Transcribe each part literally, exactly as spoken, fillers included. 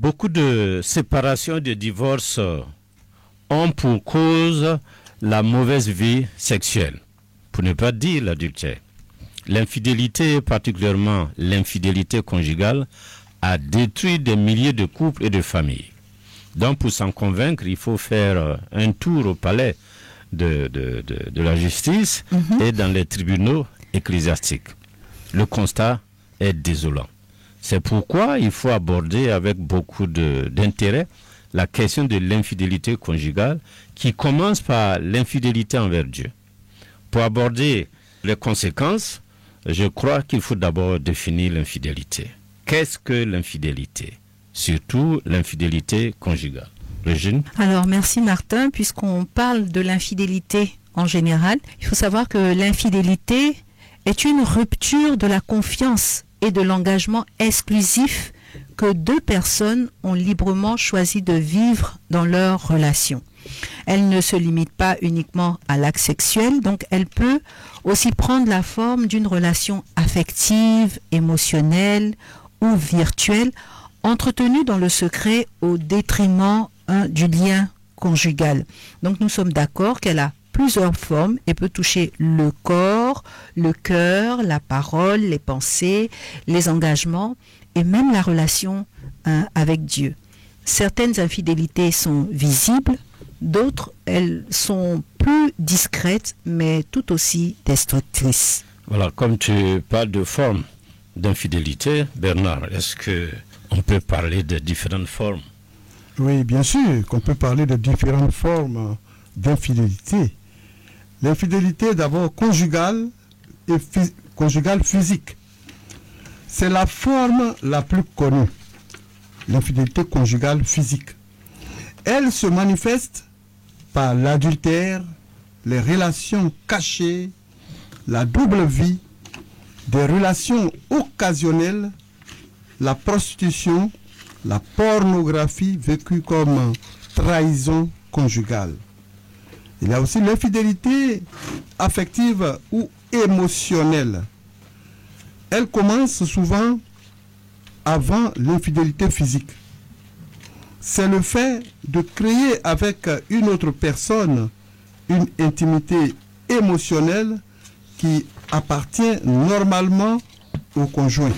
beaucoup de séparations et de divorces ont pour cause la mauvaise vie sexuelle, pour ne pas dire l'adultère. L'infidélité, particulièrement l'infidélité conjugale, a détruit des milliers de couples et de familles. Donc pour s'en convaincre, il faut faire un tour au palais de, de, de, de la justice mm-hmm. et dans les tribunaux ecclésiastiques. Le constat est désolant. C'est pourquoi il faut aborder avec beaucoup de, d'intérêt la question de l'infidélité conjugale qui commence par l'infidélité envers Dieu. Pour aborder les conséquences, je crois qu'il faut d'abord définir l'infidélité. Qu'est-ce que l'infidélité ? Surtout l'infidélité conjugale. Régine ? Alors merci Martin, puisqu'on parle de l'infidélité en général, il faut savoir que l'infidélité est une rupture de la confiance et de l'engagement exclusif que deux personnes ont librement choisi de vivre dans leur relation. Elle ne se limite pas uniquement à l'acte sexuel, donc elle peut aussi prendre la forme d'une relation affective, émotionnelle ou virtuelle, entretenue dans le secret au détriment hein, du lien conjugal. Donc nous sommes d'accord qu'elle a plusieurs formes et peut toucher le corps, le cœur, la parole, les pensées, les engagements et même la relation hein, avec Dieu. Certaines infidélités sont visibles, d'autres, elles sont plus discrètes, mais tout aussi destructrices. Voilà, comme tu parles de formes d'infidélité, Bernard, est-ce qu'on peut parler de différentes formes ? Oui, bien sûr qu'on peut parler de différentes formes d'infidélité. L'infidélité d'abord conjugale et phys- conjugale physique. C'est la forme la plus connue, l'infidélité conjugale physique. Elle se manifeste par l'adultère, les relations cachées, la double vie, des relations occasionnelles, la prostitution, la pornographie vécue comme trahison conjugale. Il y a aussi l'infidélité affective ou émotionnelle. Elle commence souvent avant l'infidélité physique. C'est le fait de créer avec une autre personne une intimité émotionnelle qui appartient normalement au conjoint.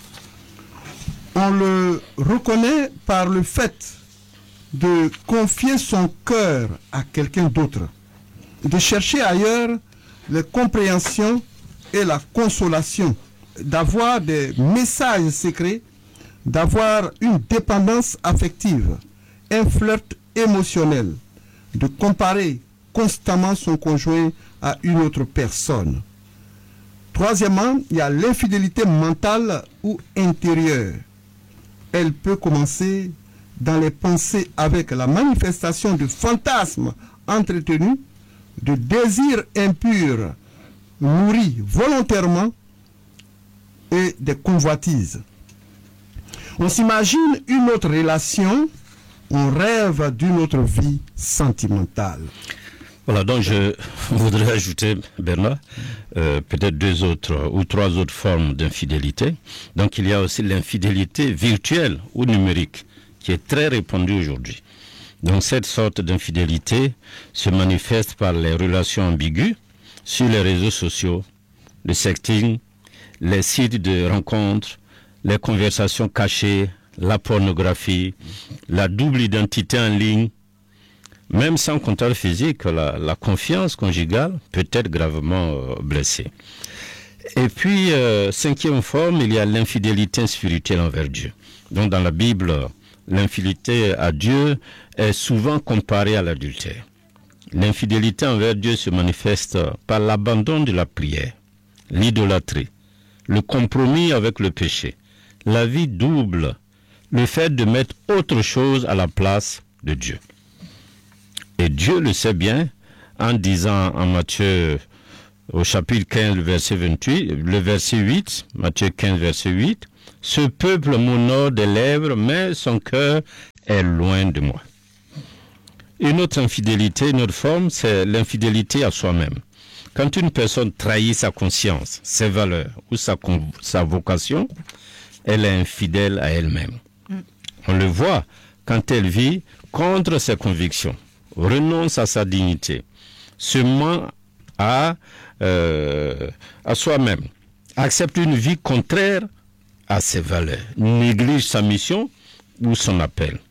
On le reconnaît par le fait de confier son cœur à quelqu'un d'autre, de chercher ailleurs les compréhensions et la consolation, d'avoir des messages secrets, d'avoir une dépendance affective, un flirt émotionnel, de comparer constamment son conjoint à une autre personne. Troisièmement, il y a l'infidélité mentale ou intérieure. Elle peut commencer dans les pensées avec la manifestation de fantasmes entretenus, de désirs impurs nourris volontairement et des convoitises. On s'imagine une autre relation, on rêve d'une autre vie sentimentale. Voilà, donc je voudrais ajouter, Bernard, euh, peut-être deux autres ou trois autres formes d'infidélité. Donc il y a aussi l'infidélité virtuelle ou numérique, qui est très répandue aujourd'hui. Donc cette sorte d'infidélité se manifeste par les relations ambiguës sur les réseaux sociaux, le sexting, les sites de rencontres, les conversations cachées, la pornographie, la double identité en ligne. Même sans contact physique, la, la confiance conjugale peut être gravement euh, blessée. Et puis, euh, cinquième forme, il y a l'infidélité spirituelle envers Dieu. Donc dans la Bible, l'infidélité à Dieu est souvent comparée à l'adultère. L'infidélité envers Dieu se manifeste par l'abandon de la prière, l'idolâtrie, le compromis avec le péché, la vie double, le fait de mettre autre chose à la place de Dieu. Et Dieu le sait bien en disant en Matthieu au chapitre quinze, le verset vingt-huit, le verset huit, Matthieu quinze, verset huit, « Ce peuple m'honore des lèvres, mais son cœur est loin de moi. » Une autre infidélité, une autre forme, c'est l'infidélité à soi-même. Quand une personne trahit sa conscience, ses valeurs ou sa, sa vocation, elle est infidèle à elle-même. Mm. On le voit quand elle vit contre ses convictions, renonce à sa dignité, se ment à, euh, à soi-même, accepte une vie contraire à ses valeurs, néglige sa mission ou son appel.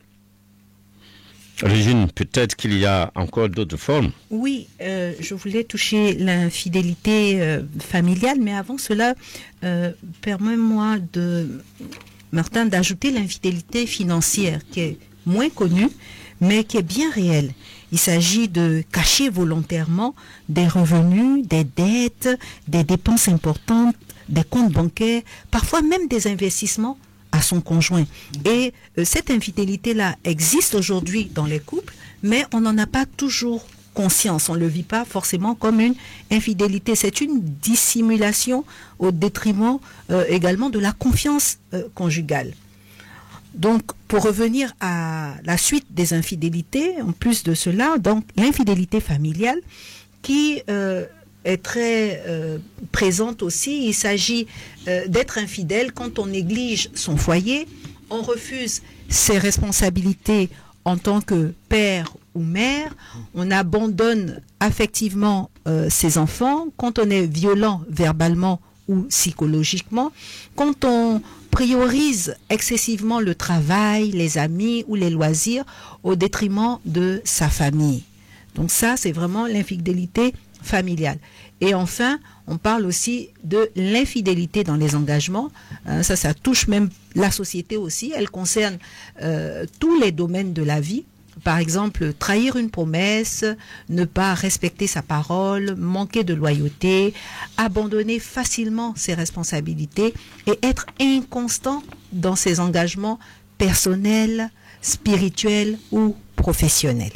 Régine, peut-être qu'il y a encore d'autres formes. Oui, euh, je voulais toucher l'infidélité euh, familiale, mais avant cela, euh, permets-moi de, Martin, d'ajouter l'infidélité financière, qui est moins connue, mais qui est bien réelle. Il s'agit de cacher volontairement des revenus, des dettes, des dépenses importantes, des comptes bancaires, parfois même des investissements à son conjoint. Et euh, cette infidélité-là existe aujourd'hui dans les couples, mais on n'en a pas toujours conscience. On ne le vit pas forcément comme une infidélité. C'est une dissimulation au détriment euh, également de la confiance euh, conjugale. Donc, pour revenir à la suite des infidélités, en plus de cela, donc l'infidélité familiale qui euh, est très euh, présente aussi. Il s'agit euh, d'être infidèle quand on néglige son foyer, on refuse ses responsabilités en tant que père ou mère, on abandonne affectivement euh, ses enfants, quand on est violent verbalement ou psychologiquement, quand on priorise excessivement le travail, les amis ou les loisirs au détriment de sa famille. Donc ça, c'est vraiment l'infidélité familiale. Et enfin, on parle aussi de l'infidélité dans les engagements. Euh, ça, ça touche même la société aussi. Elle concerne euh, tous les domaines de la vie. Par exemple, trahir une promesse, ne pas respecter sa parole, manquer de loyauté, abandonner facilement ses responsabilités et être inconstant dans ses engagements personnels, spirituels ou professionnels.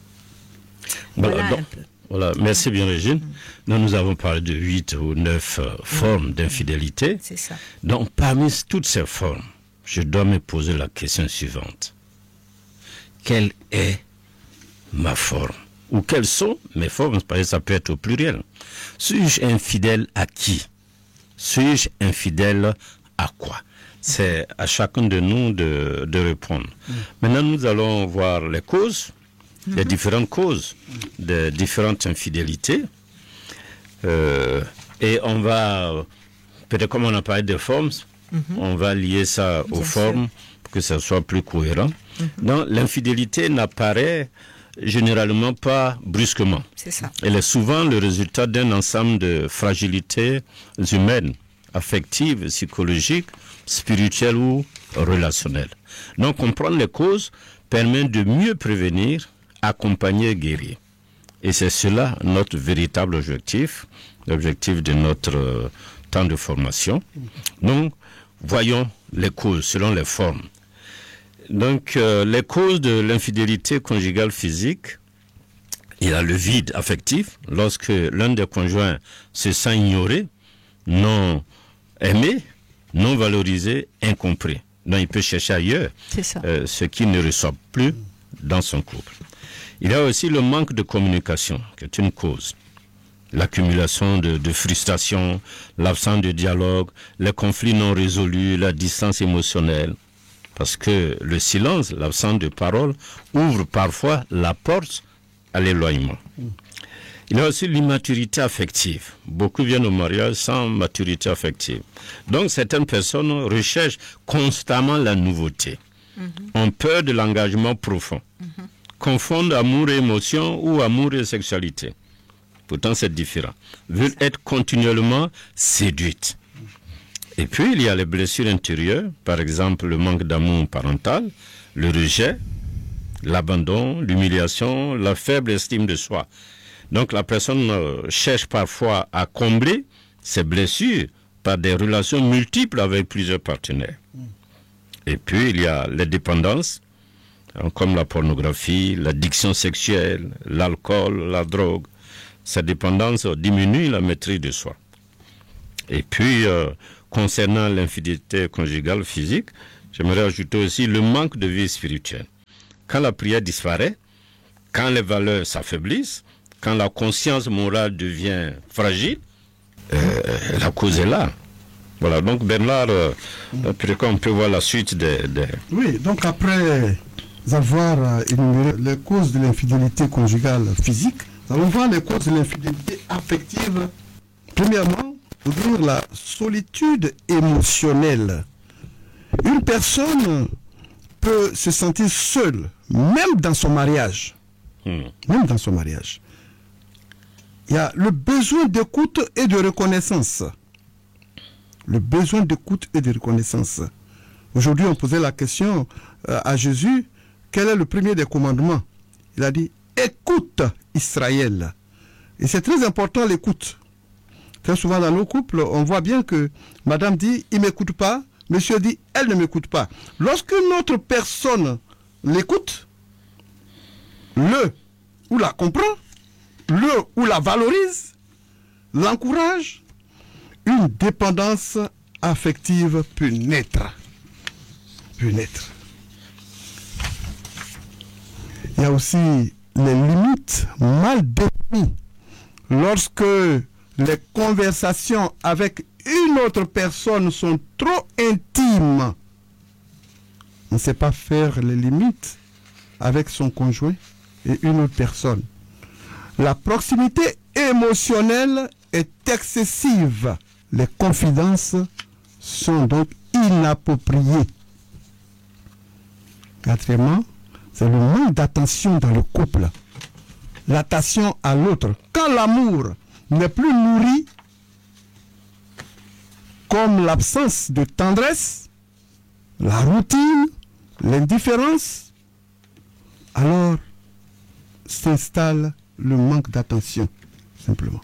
Voilà, Voilà donc, un peu. Voilà, merci bien Régine. Nous, nous avons parlé de huit ou neuf euh, formes d'infidélité. C'est ça. Donc, parmi toutes ces formes, je dois me poser la question suivante. Quelle est ma forme? Ou quelles sont mes formes? Parce que ça peut être au pluriel. Suis-je infidèle à qui? Suis-je infidèle à quoi? C'est à chacun de nous de, de répondre. Mm. Maintenant, nous allons voir les causes, mm-hmm. les différentes causes de différentes infidélités. Euh, et on va, peut-être comme on a parlé de formes, mm-hmm. on va lier ça Bien aux sûr. formes pour que ça soit plus cohérent. Mm-hmm. Donc, l'infidélité n'apparaît généralement pas brusquement. C'est ça. Elle est souvent le résultat d'un ensemble de fragilités humaines, affectives, psychologiques, spirituelles ou relationnelles. Donc, comprendre les causes permet de mieux prévenir, accompagner et guérir. Et c'est cela notre véritable objectif, l'objectif de notre euh, temps de formation. Donc, voyons les causes selon les formes. Donc, euh, les causes de l'infidélité conjugale physique, il y a le vide affectif, lorsque l'un des conjoints se sent ignoré, non aimé, non valorisé, incompris. Donc, il peut chercher ailleurs euh, ce qu'il ne reçoit plus dans son couple. Il y a aussi le manque de communication, qui est une cause. L'accumulation de, de frustration, l'absence de dialogue, les conflits non résolus, la distance émotionnelle. Parce que le silence, l'absence de parole, ouvre parfois la porte à l'éloignement. Il y a aussi l'immaturité affective. Beaucoup viennent au mariage sans maturité affective. Donc certaines personnes recherchent constamment la nouveauté, mm-hmm. ont peur de l'engagement profond, mm-hmm. confondent amour et émotion ou amour et sexualité. Pourtant c'est différent. Veulent être continuellement séduites. Et puis, il y a les blessures intérieures, par exemple le manque d'amour parental, le rejet, l'abandon, l'humiliation, la faible estime de soi. Donc, la personne euh, cherche parfois à combler ses blessures par des relations multiples avec plusieurs partenaires. Et puis, il y a les dépendances, hein, comme la pornographie, l'addiction sexuelle, l'alcool, la drogue. Cette dépendance diminue la maîtrise de soi. Et puis, euh, concernant l'infidélité conjugale physique, j'aimerais ajouter aussi le manque de vie spirituelle. Quand la prière disparaît, quand les valeurs s'affaiblissent, quand la conscience morale devient fragile, euh, la cause est là. Voilà, donc Bernard, euh, peut-être on peut voir la suite des... des... Oui, donc après avoir énuméré les causes de l'infidélité conjugale physique, nous allons voir les causes de l'infidélité affective. Premièrement, dire la solitude émotionnelle. Une personne peut se sentir seule, même dans son mariage. Hmm. Même dans son mariage. Il y a le besoin d'écoute et de reconnaissance. Le besoin d'écoute et de reconnaissance. Aujourd'hui, on posait la question euh, à Jésus, quel est le premier des commandements? Il a dit, écoute Israël. Et c'est très important l'écoute. Très souvent dans nos couples, on voit bien que madame dit, il ne m'écoute pas, monsieur dit, elle ne m'écoute pas. Lorsque notre personne l'écoute, le ou la comprend, le ou la valorise, l'encourage, une dépendance affective peut naître. Peut naître. Il y a aussi les limites mal définies. Lorsque les conversations avec une autre personne sont trop intimes, on ne sait pas faire les limites avec son conjoint et une autre personne. La proximité émotionnelle est excessive. Les confidences sont donc inappropriées. Quatrièmement, c'est le manque d'attention dans le couple. L'attention à l'autre. Quand l'amour n'est plus nourri, comme l'absence de tendresse, la routine, l'indifférence, alors s'installe le manque d'attention, simplement.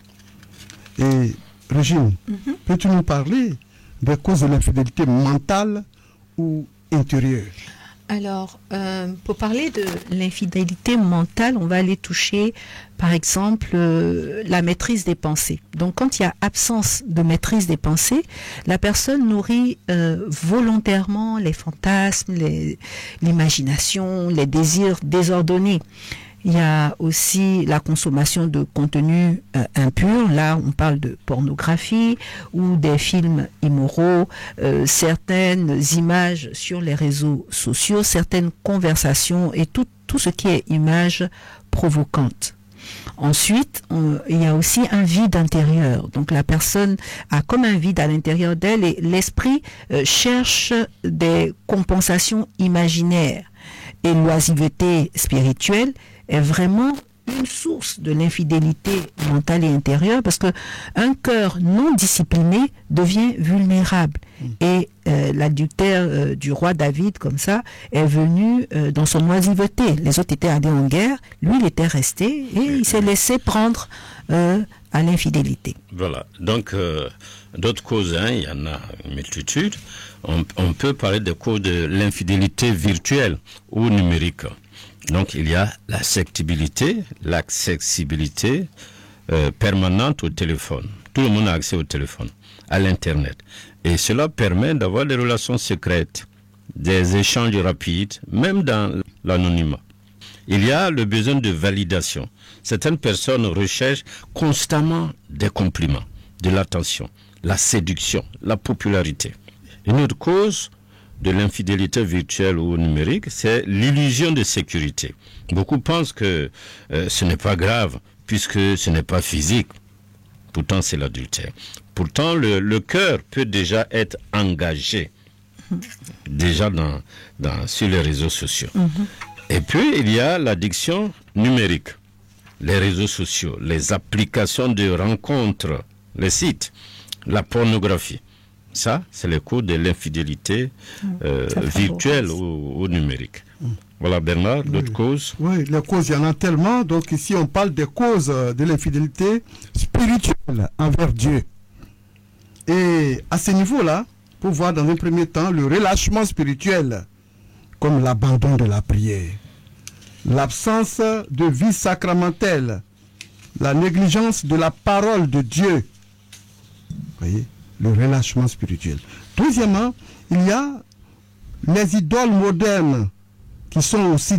Et Régine, mm-hmm. peux-tu nous parler des causes de l'infidélité mentale ou intérieure? Alors, euh, pour parler de l'infidélité mentale, on va aller toucher, par exemple, euh, la maîtrise des pensées. Donc, quand il y a absence de maîtrise des pensées, la personne nourrit euh, volontairement les fantasmes, les, l'imagination, les désirs désordonnés. Il y a aussi la consommation de contenus euh, impurs. Là, on parle de pornographie ou des films immoraux, euh, certaines images sur les réseaux sociaux, certaines conversations et tout, tout ce qui est image provocante. Ensuite, on, il y a aussi un vide intérieur. Donc la personne a comme un vide à l'intérieur d'elle et l'esprit euh, cherche des compensations imaginaires. Et l'oisiveté spirituelle est vraiment une source de l'infidélité mentale et intérieure parce que un cœur non discipliné devient vulnérable. Mmh. Et euh, l'adultère euh, du roi David, comme ça, est venu euh, dans son oisiveté. Les autres étaient allés en guerre, lui il était resté et il s'est laissé prendre euh, à l'infidélité. Voilà, donc euh, d'autres causes, hein, il y en a une multitude. On, on peut parler des causes de l'infidélité virtuelle ou numérique. Donc, il y a l'accessibilité, l'accessibilité euh, permanente au téléphone. Tout le monde a accès au téléphone, à l'Internet. Et cela permet d'avoir des relations secrètes, des échanges rapides, même dans l'anonymat. Il y a le besoin de validation. Certaines personnes recherchent constamment des compliments, de l'attention, la séduction, la popularité. Une autre cause de l'infidélité virtuelle ou numérique, c'est l'illusion de sécurité. Beaucoup pensent que euh, ce n'est pas grave, puisque ce n'est pas physique. Pourtant, c'est l'adultère. Pourtant, le, le cœur peut déjà être engagé, déjà dans, dans, sur les réseaux sociaux. Mm-hmm. Et puis, il y a l'addiction numérique. Les réseaux sociaux, les applications de rencontres, les sites, la pornographie. Ça, c'est le cours de l'infidélité euh, virtuelle ou, ou numérique. Mmh. Voilà, Bernard, oui. D'autres causes? Oui, les causes, il y en a tellement. Donc ici, on parle des causes de l'infidélité spirituelle envers Dieu. Et à ce niveau-là, pour voir dans un premier temps le relâchement spirituel, comme l'abandon de la prière, l'absence de vie sacramentelle, la négligence de la parole de Dieu. Vous voyez? Le relâchement spirituel. Deuxièmement, il y a les idoles modernes qui sont aussi